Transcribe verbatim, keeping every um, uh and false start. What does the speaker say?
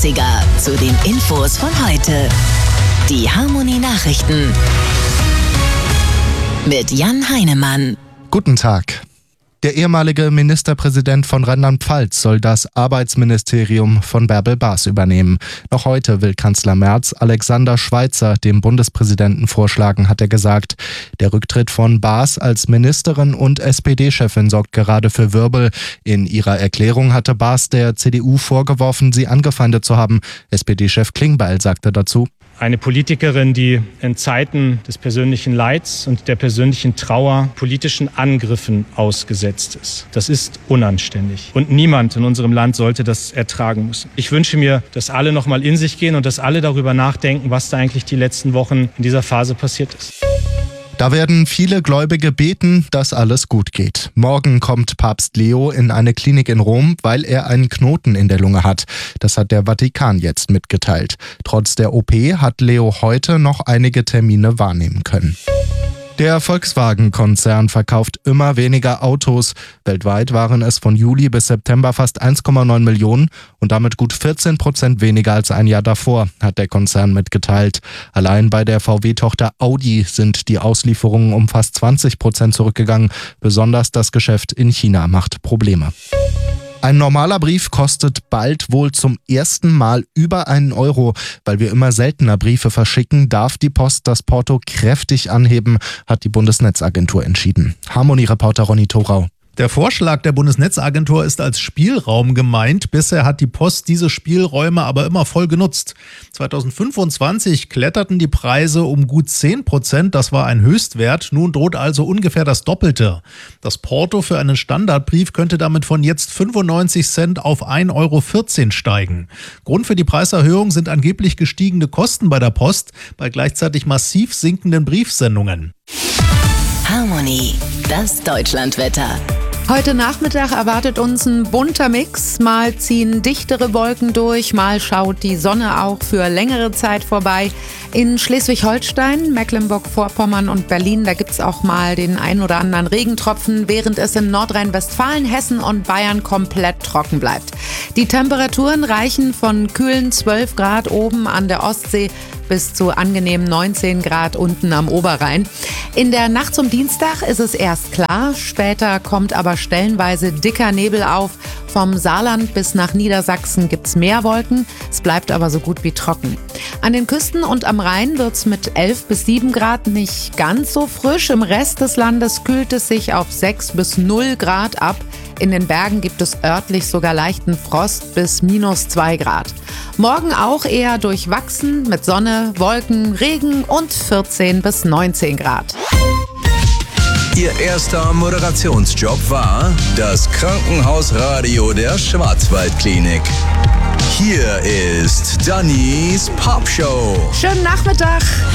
dreißiger zu den Infos von heute. Die Harmonie Nachrichten mit Jan Heinemann. Guten Tag. Der ehemalige Ministerpräsident von Rheinland-Pfalz soll das Arbeitsministerium von Bärbel Baas übernehmen. Noch heute will Kanzler Merz Alexander Schweitzer dem Bundespräsidenten vorschlagen, hat er gesagt. Der Rücktritt von Baas als Ministerin und S P D-Chefin sorgt gerade für Wirbel. In ihrer Erklärung hatte Baas der C D U vorgeworfen, sie angefeindet zu haben. S P D-Chef Klingbeil sagte dazu: Eine Politikerin, die in Zeiten des persönlichen Leids und der persönlichen Trauer politischen Angriffen ausgesetzt ist. Das ist unanständig. Und niemand in unserem Land sollte das ertragen müssen. Ich wünsche mir, dass alle noch mal in sich gehen und dass alle darüber nachdenken, was da eigentlich die letzten Wochen in dieser Phase passiert ist. Da werden viele Gläubige beten, dass alles gut geht. Morgen kommt Papst Leo in eine Klinik in Rom, weil er einen Knoten in der Lunge hat. Das hat der Vatikan jetzt mitgeteilt. Trotz der O P hat Leo heute noch einige Termine wahrnehmen können. Der Volkswagen-Konzern verkauft immer weniger Autos. Weltweit waren es von Juli bis September fast eins Komma neun Millionen und damit gut vierzehn Prozent weniger als ein Jahr davor, hat der Konzern mitgeteilt. Allein bei der V W-Tochter Audi sind die Auslieferungen um fast zwanzig Prozent zurückgegangen. Besonders das Geschäft in China macht Probleme. Ein normaler Brief kostet bald wohl zum ersten Mal über einen Euro. Weil wir immer seltener Briefe verschicken, darf die Post das Porto kräftig anheben, hat die Bundesnetzagentur entschieden. Harmonie-Reporter Ronny Thorau. Der Vorschlag der Bundesnetzagentur ist als Spielraum gemeint. Bisher hat die Post diese Spielräume aber immer voll genutzt. zweitausendfünfundzwanzig kletterten die Preise um gut zehn Prozent. Das war ein Höchstwert. Nun droht also ungefähr das Doppelte. Das Porto für einen Standardbrief könnte damit von jetzt fünfundneunzig Cent auf ein Euro vierzehn steigen. Grund für die Preiserhöhung sind angeblich gestiegene Kosten bei der Post bei gleichzeitig massiv sinkenden Briefsendungen. Harmonie, das Deutschlandwetter. Heute Nachmittag erwartet uns ein bunter Mix. Mal ziehen dichtere Wolken durch, mal schaut die Sonne auch für längere Zeit vorbei. In Schleswig-Holstein, Mecklenburg-Vorpommern und Berlin, da gibt es auch mal den ein oder anderen Regentropfen, während es in Nordrhein-Westfalen, Hessen und Bayern komplett trocken bleibt. Die Temperaturen reichen von kühlen zwölf Grad oben an der Ostsee bis zu angenehmen neunzehn Grad unten am Oberrhein. In der Nacht zum Dienstag ist es erst klar, später kommt aber stellenweise dicker Nebel auf. Vom Saarland bis nach Niedersachsen gibt's mehr Wolken, es bleibt aber so gut wie trocken. An den Küsten und am Rhein wird's mit elf bis sieben Grad nicht ganz so frisch. Im Rest des Landes kühlt es sich auf sechs bis null Grad ab. In den Bergen gibt es örtlich sogar leichten Frost bis minus zwei Grad. Morgen auch eher durchwachsen mit Sonne, Wolken, Regen und vierzehn bis neunzehn Grad. Ihr erster Moderationsjob war das Krankenhausradio der Schwarzwaldklinik. Hier ist Dannys Popshow. Schönen Nachmittag.